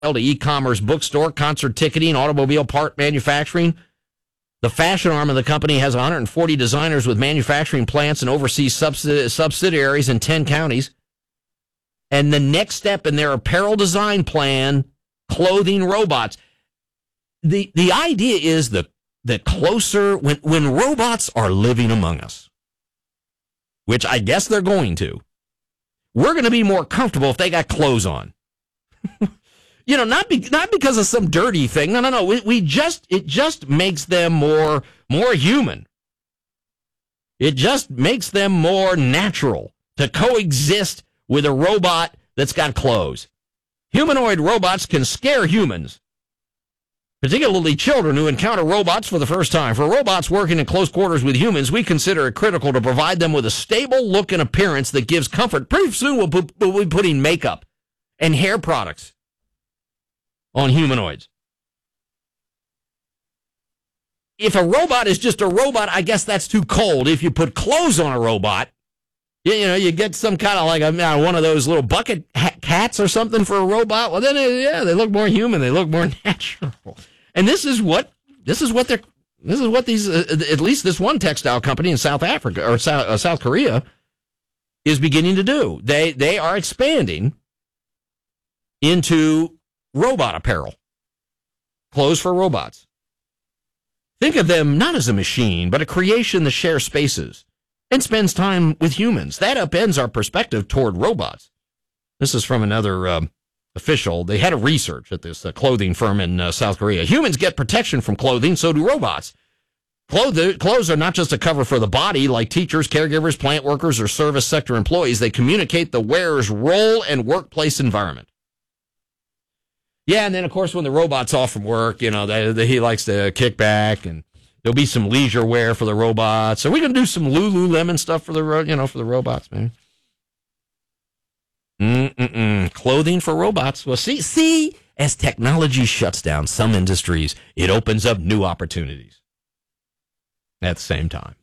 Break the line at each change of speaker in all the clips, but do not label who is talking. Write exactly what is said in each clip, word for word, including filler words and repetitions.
to e-commerce, bookstore, concert ticketing, automobile part manufacturing. The fashion arm of the company has one hundred forty designers with manufacturing plants and overseas subsidi- subsidiaries in ten counties. And the next step in their apparel design plan, clothing robots. The the idea is the that closer, when, when robots are living among us, which I guess they're going to, we're going to be more comfortable if they got clothes on. You know, not be, not because of some dirty thing. No, no, no. We, we just it just makes them more more human. It just makes them more natural to coexist with a robot that's got clothes. Humanoid robots can scare humans, particularly children who encounter robots for the first time. For robots working in close quarters with humans, we consider it critical to provide them with a stable look and appearance that gives comfort. Pretty soon we'll, put, we'll be putting makeup and hair products on humanoids. If a robot is just a robot, I guess that's too cold. If you put clothes on a robot, you, you know, you get some kind of like a, one of those little bucket ha- cats or something for a robot. Well, then, yeah, they look more human. They look more natural. And this is what this is what they're this is what these uh, at least this one textile company in South Africa or South, uh, South Korea is beginning to do. They they are expanding into robot apparel, clothes for robots. Think of them not as a machine, but a creation that shares spaces and spends time with humans. That upends our perspective toward robots. This is from another um, official. They had a research at this uh, clothing firm in uh, South Korea. Humans get protection from clothing, so do robots. Clothes, clothes are not just a cover for the body, like teachers, caregivers, plant workers, or service sector employees. They communicate the wearer's role and workplace environment. Yeah, and then, of course, when the robot's off from work, you know, they, they, he likes to kick back, and there'll be some leisure wear for the robots. Are we going to do some Lululemon stuff for the, you know, for the robots, man? Mm-mm-mm. Clothing for robots. Well, see, see, as technology shuts down some industries, it opens up new opportunities at the same time.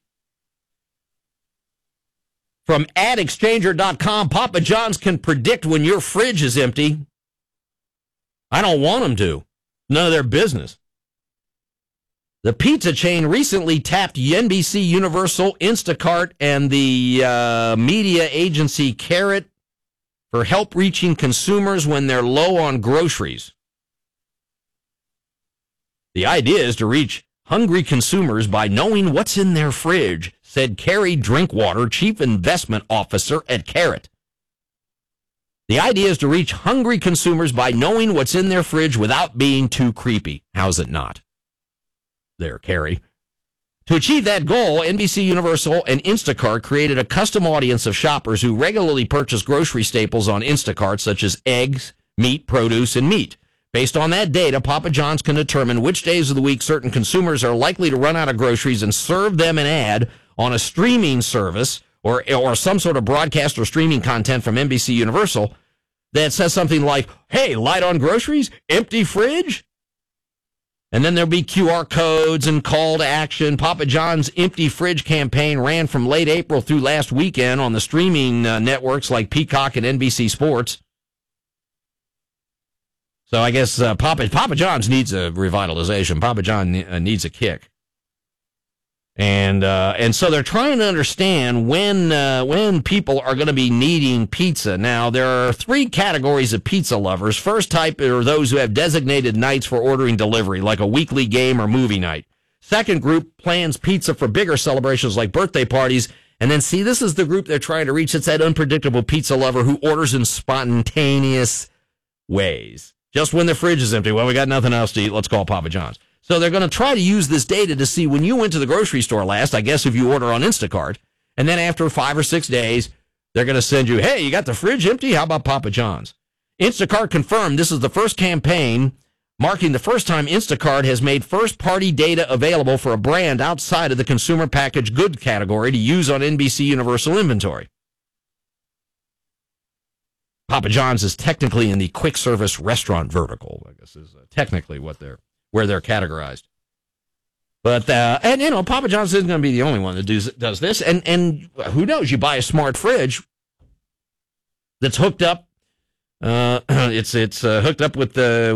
From ad exchanger dot com, Papa John's can predict when your fridge is empty. I don't want them to. None of their business. The pizza chain recently tapped N B C Universal, Instacart, and the uh, media agency Carrot for help reaching consumers when they're low on groceries. The idea is to reach hungry consumers by knowing what's in their fridge, said Carrie Drinkwater, Chief Investment Officer at Carrot. The idea is to reach hungry consumers by knowing what's in their fridge without being too creepy. How's it not? There, Carrie. To achieve that goal, N B C Universal and Instacart created a custom audience of shoppers who regularly purchase grocery staples on Instacart, such as eggs, meat, produce, and meat. Based on that data, Papa John's can determine which days of the week certain consumers are likely to run out of groceries and serve them an ad on a streaming service or or some sort of broadcast or streaming content from N B C Universal that says something like, hey, light on groceries, empty fridge? And then there'll be Q R codes and call to action. Papa John's Empty Fridge campaign ran from late April through last weekend on the streaming uh, networks like Peacock and N B C Sports. So I guess uh, Papa Papa John's needs a revitalization. Papa John uh, needs a kick. And uh, and so they're trying to understand when uh, when people are going to be needing pizza. Now, there are three categories of pizza lovers. First type are those who have designated nights for ordering delivery, like a weekly game or movie night. Second group plans pizza for bigger celebrations like birthday parties. And then, see, this is the group they're trying to reach. It's that unpredictable pizza lover who orders in spontaneous ways. Just when the fridge is empty, well, we got nothing else to eat, let's call Papa John's. So they're going to try to use this data to see when you went to the grocery store last, I guess if you order on Instacart, and then after five or six days, they're going to send you, hey, you got the fridge empty? How about Papa John's? Instacart confirmed this is the first campaign marking the first time Instacart has made first-party data available for a brand outside of the consumer packaged good category to use on N B C Universal inventory. Papa John's is technically in the quick service restaurant vertical, I guess is uh, technically what they're where they're categorized. But, uh, and, you know, Papa John's isn't going to be the only one that does, does this. And, and who knows? You buy a smart fridge that's hooked up Uh, it's it's uh, hooked up with the